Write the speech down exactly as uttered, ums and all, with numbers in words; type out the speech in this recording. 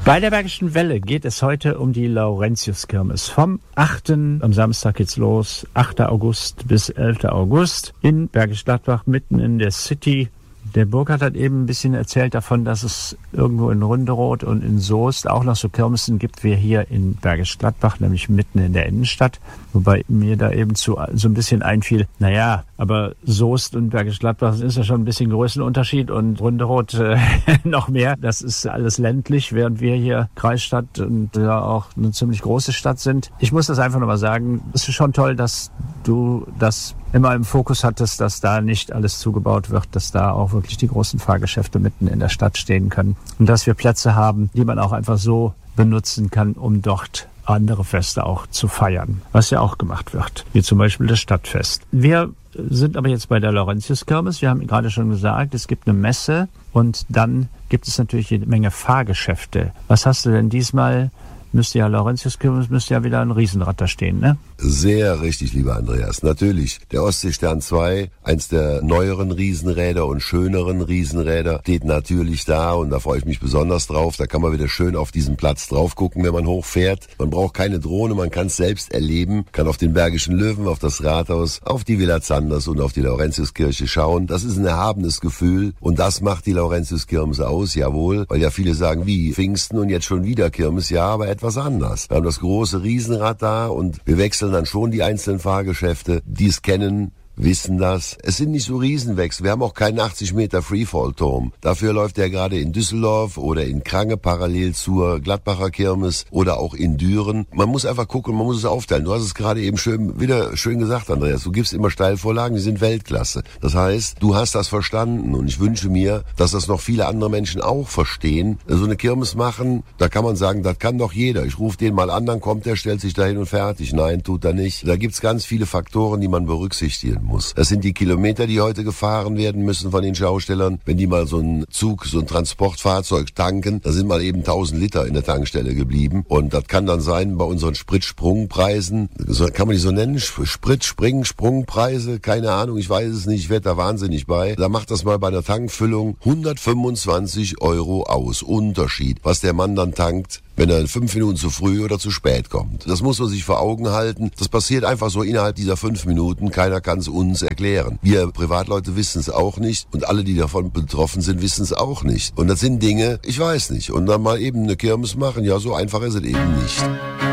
Bei der Bergischen Welle geht es heute um die Laurentiuskirmes. Vom achten am Samstag geht's los, achter August bis elfter August in Bergisch Gladbach, mitten in der City. Der Burkhard hat eben ein bisschen erzählt davon, dass es irgendwo in Ründeroth und in Soest auch noch so Kirmesen gibt wie hier in Bergisch Gladbach, nämlich mitten in der Innenstadt. Wobei mir da eben zu, so ein bisschen einfiel, naja, aber Soest und Bergisch Gladbach ist ja schon ein bisschen Größenunterschied und Ründeroth äh, noch mehr. Das ist alles ländlich, während wir hier Kreisstadt und ja auch eine ziemlich große Stadt sind. Ich muss das einfach nochmal sagen, es ist schon toll, dass du das immer im Fokus hattest, dass da nicht alles zugebaut wird, dass da auch wirklich die großen Fahrgeschäfte mitten in der Stadt stehen können und dass wir Plätze haben, die man auch einfach so benutzen kann, um dort andere Feste auch zu feiern, was ja auch gemacht wird, wie zum Beispiel das Stadtfest. Wir sind aber jetzt bei der Laurentiuskirmes. Wir haben gerade schon gesagt, es gibt eine Messe und dann gibt es natürlich jede Menge Fahrgeschäfte. Was hast du denn diesmal? Müsste ja Laurentiuskirmes, müsste ja wieder ein Riesenrad da stehen, ne? Sehr richtig, lieber Andreas. Natürlich. Der Ostseestern zwei, eins der neueren Riesenräder und schöneren Riesenräder, steht natürlich da und da freue ich mich besonders drauf. Da kann man wieder schön auf diesen Platz drauf gucken, wenn man hochfährt. Man braucht keine Drohne, man kann es selbst erleben, kann auf den Bergischen Löwen, auf das Rathaus, auf die Villa Zanders und auf die Laurentiuskirche schauen. Das ist ein erhabenes Gefühl und das macht die Laurentiuskirmes aus, jawohl, weil ja viele sagen, wie Pfingsten und jetzt schon wieder Kirmes, ja, aber etwas anders. Wir haben das große Riesenrad da und wir wechseln dann schon die einzelnen Fahrgeschäfte, die es kennen, wissen das. Es sind nicht so Riesenwechsel. Wir haben auch keinen achtzig Meter Freefall-Turm. Dafür läuft er gerade in Düsseldorf oder in Krange parallel zur Gladbacher Kirmes oder auch in Düren. Man muss einfach gucken, man muss es aufteilen. Du hast es gerade eben schön, wieder schön gesagt, Andreas. Du gibst immer Steilvorlagen, die sind Weltklasse. Das heißt, du hast das verstanden und ich wünsche mir, dass das noch viele andere Menschen auch verstehen. So eine Kirmes machen, da kann man sagen, das kann doch jeder. Ich rufe den mal an, dann kommt der, stellt sich dahin und fertig. Nein, tut er nicht. Da gibt's ganz viele Faktoren, die man berücksichtigen muss. Das sind die Kilometer, die heute gefahren werden müssen von den Schaustellern. Wenn die mal so einen Zug, so ein Transportfahrzeug tanken, da sind mal eben tausend Liter in der Tankstelle geblieben. Und das kann dann sein bei unseren Spritsprungpreisen, so, kann man die so nennen? Sprit, Spring, Sprungpreise? Keine Ahnung, ich weiß es nicht, ich werde da wahnsinnig bei. Da macht das mal bei einer Tankfüllung hundertfünfundzwanzig Euro aus. Unterschied, was der Mann dann tankt, wenn er fünf Minuten zu früh oder zu spät kommt. Das muss man sich vor Augen halten. Das passiert einfach so innerhalb dieser fünf Minuten. Keiner kann es uns erklären. Wir Privatleute wissen es auch nicht und alle, die davon betroffen sind, wissen es auch nicht. Und das sind Dinge, ich weiß nicht. Und dann mal eben eine Kirmes machen, ja, so einfach ist es eben nicht.